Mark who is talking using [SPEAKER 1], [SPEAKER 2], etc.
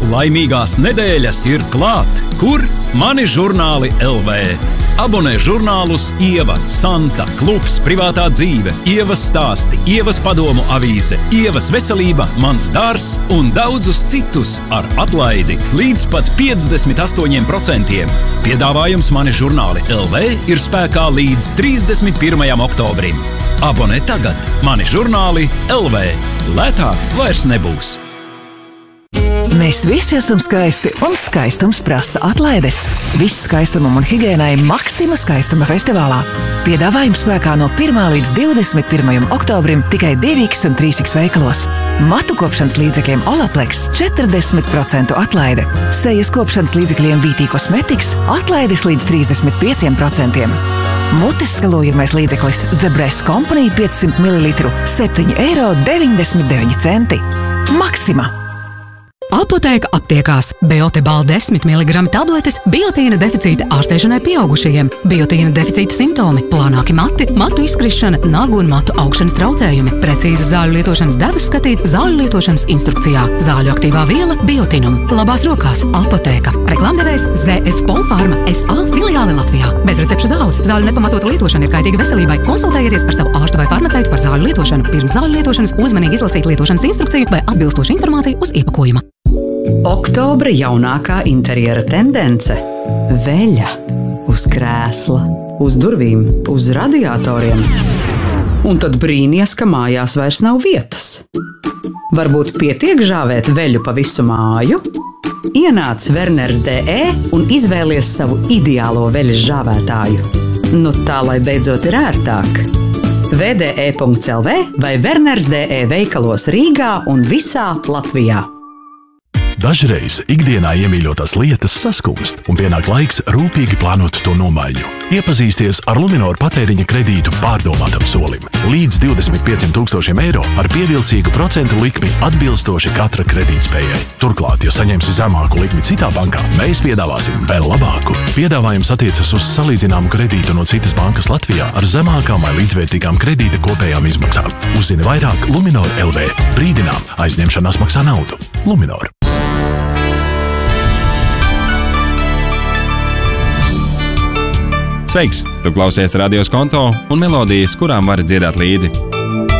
[SPEAKER 1] Laimīgās nedēļas ir klāt! Kur mani žurnāli LV? Abonē žurnālus Ieva, Santa, Klubs, Privātā dzīve, Ievas stāsti, Ievas padomu avīze, Ievas veselība, Mans dārzs un daudzus citus ar atlaidi līdz pat 58%. Piedāvājums Mani žurnāli LV ir spēkā līdz 31. oktobrim. Abonē tagad Mani žurnāli LV. Lētāk vairs nebūs.
[SPEAKER 2] Mēs visi esam skaisti, un skaistums prasa atlaides. Viss skaistumam un higiēnai Maxima skaistuma festivālā. Piedāvājums spēkā no 1. līdz 21. oktobrim tikai 2X un 3X veikalos. Matu kopšanas līdzekļiem Olaplex 40% atlaide. Sejas kopšanas līdzekļiem VT Cosmetics atlaides līdz 35%. Mutes skalojamais līdzeklis The Breast Company 500 ml €7,99. Maxima.
[SPEAKER 3] Apotēka aptiekās. Biotebal 10 mg tabletes biotīna deficīta ārstēšanai pieaugušajiem. Biotīna deficīta simptomi – plānāki mati, matu izkrišana, nagu un matu augšanas traucējumi. Precīza zāļu lietošanas devas skatīt zāļu lietošanas instrukcijā. Zāļu aktīvā viela Biotinum. Labās rokās Apotēka. Reklamdevējs ZF Polpharma SA filiāli Latvijā. Bezrecepšu zāles. Zāļu nepamatota lietošana ir kaitīga veselībai. Konsultējieties ar savu ārstu vai farmaceitu par zāļu lietošanu. Pirms zāļu lietošanas uzmanīgi izlasīt lietošanas instrukciju vai atbilstošu informāciju uz iepakojuma.
[SPEAKER 4] Oktobra jaunākā interjera tendence – veļa. Uz krēsla, uz durvīm, uz radiatoriem. Un tad brīnies, ka mājās vairs nav vietas. Varbūt pietiek žāvēt veļu pa visu māju? Ienāc Werners.de un izvēlies savu ideālo veļas žāvētāju. Nu tā, lai beidzot ir ērtāk. vde.lv vai Werners.de veikalos Rīgā un visā Latvijā.
[SPEAKER 5] Dažreiz ikdienā iemīļotās lietas saskumst, un pienāk laiks rūpīgi plānot to nomaiņu. Iepazīsties ar Luminor patēriņa kredītu pārdomātam solim. Līdz 25 000 eiro ar pievilcīgu procentu likmi atbilstoši katra kredītspējai. Turklāt, ja saņemsi zemāku likmi citā bankā, mēs piedāvāsim vēl labāku. Piedāvājums attiecas uz salīdzināmu kredītu no citas bankas Latvijā ar zemākām vai līdzvērtīgām kredīta kopējām izmaksām. Uzzini vairāk Luminor LV. Brīdinām, aizņemšanās maksā naudu. Luminor.
[SPEAKER 6] Sveiks! Tu klausies Radio Skonto un melodijas, kurām vari dziedāt līdzi.